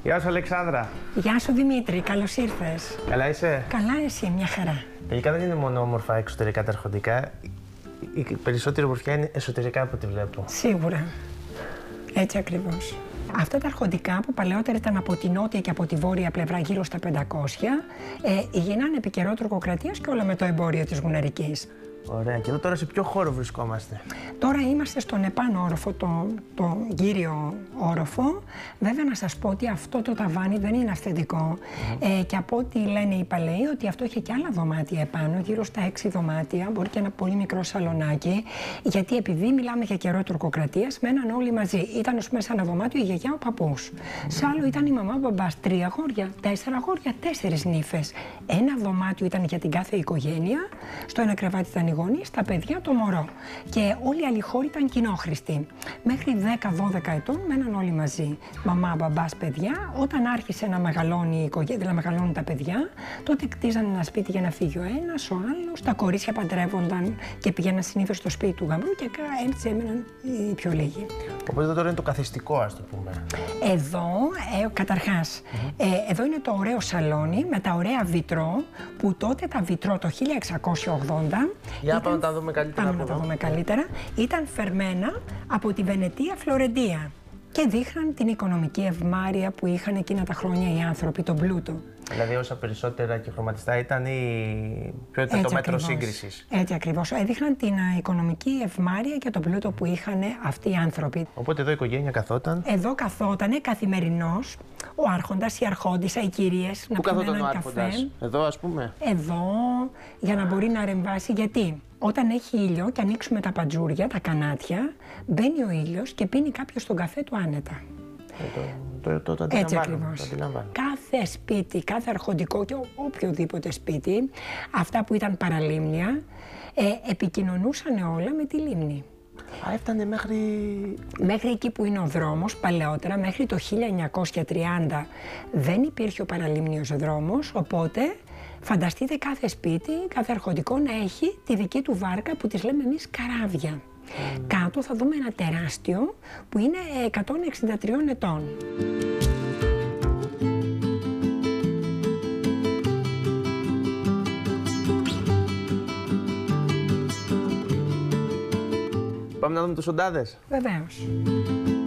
Γεια σου, Αλεξάνδρα. Γεια σου, Δημήτρη. Καλώς ήρθες. Καλά είσαι? Καλά, εσύ, μια χαρά. Τελικά δεν είναι μόνο όμορφα εξωτερικά τα αρχοντικά. Η περισσότερη ομορφιά είναι εσωτερικά από ό,τι βλέπω. Σίγουρα. Έτσι ακριβώς. Αυτά τα αρχοντικά που παλαιότερα ήταν από τη νότια και από τη βόρεια πλευρά γύρω στα 500, γίνανε επί καιρό τουρκοκρατίας και όλα με το εμπόριο της Γουναρικής. Ωραία. Και εδώ τώρα σε ποιο χώρο βρισκόμαστε? Τώρα είμαστε στον επάνω όροφο, το κύριο όροφο. Βέβαια να σας πω ότι αυτό το ταβάνι δεν είναι αυθεντικό. Και από ό,τι λένε οι παλαιοί ότι αυτό είχε και άλλα δωμάτια επάνω, γύρω στα 6 δωμάτια, μπορεί και ένα πολύ μικρό σαλονάκι. Γιατί επειδή μιλάμε για καιρό τουρκοκρατίας, μέναν όλοι μαζί. Ήταν ας πούμε σε ένα δωμάτιο η γιαγιά, ο παππούς. Σε άλλο ήταν η μαμά, ο μπαμπάς, 3 αγόρια, 4 αγόρια, 4 νύφες. Ένα δωμάτιο ήταν για την κάθε οικογένεια, στο ένα κρεβάτι ήταν οι γονείς, τα παιδιά, το μωρό. Και όλοι οι άλλοι χώροι ήταν κοινόχρηστοι. Μέχρι 10-12 ετών μέναν όλοι μαζί. Μαμά, μπαμπάς, παιδιά. Όταν άρχισε να μεγαλώνει η οικογένεια, δηλαδή να μεγαλώνουν τα παιδιά, τότε κτίζαν ένα σπίτι για να φύγει ο ένας, ο άλλος. Τα κορίτσια παντρεύονταν και πήγαιναν συνήθως στο σπίτι του γαμπρού και έτσι έμεναν οι πιο λίγοι. Οπότε τώρα είναι το καθιστικό, ας το πούμε. Εδώ, καταρχάς, εδώ είναι το ωραίο σαλόνι με τα ωραία βιτρό, που τότε τα βιτρό το 1680. Για πάμε να τα δούμε καλύτερα. Πάμε να τα δούμε καλύτερα. Ήταν φερμένα από τη Βενετία Φλωρεντία και δείχναν την οικονομική ευμάρεια που είχαν εκείνα τα χρόνια οι άνθρωποι, τον πλούτο. Δηλαδή, όσα περισσότερα και χρωματιστά ήταν, ποιο ήταν το μέτρο σύγκρισης. Έτσι ακριβώς. Έδειχναν την οικονομική ευμάρεια και τον πλούτο που είχαν αυτοί οι άνθρωποι. Οπότε εδώ η οικογένεια καθόταν. Εδώ καθότανε καθημερινώς ο άρχοντας, η αρχόντισσα, οι κυρίες. Πού καθόταν ο άρχοντας? Εδώ, ας πούμε. Εδώ, για να μπορεί να ρεμβάσει. Γιατί όταν έχει ήλιο και ανοίξουμε τα παντζούρια, τα κανάτια, μπαίνει ο ήλιος και πίνει κάποιος τον καφέ του άνετα. Το Έτσι ακριβώς. Κάθε σπίτι, κάθε αρχοντικό και οποιοδήποτε σπίτι, αυτά που ήταν παραλίμνια, επικοινωνούσαν όλα με τη λίμνη. Α, έφτανε μέχρι εκεί που είναι ο δρόμος, παλαιότερα, μέχρι το 1930 δεν υπήρχε ο παραλίμνιος δρόμος, οπότε φανταστείτε κάθε σπίτι, κάθε αρχοντικό να έχει τη δική του βάρκα που τις λέμε εμείς καράβια. Κάτω θα δούμε ένα τεράστιο που είναι 163 ετών. Πάμε να δούμε τους σοντάδες. Βεβαίως.